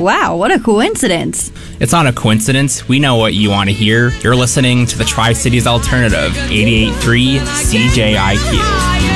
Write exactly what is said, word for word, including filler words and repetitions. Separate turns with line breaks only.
wow, what a coincidence.
It's not a coincidence. We know what you want to hear. You're listening to the Tri-Cities Alternative, eighty-eight point three C J I Q.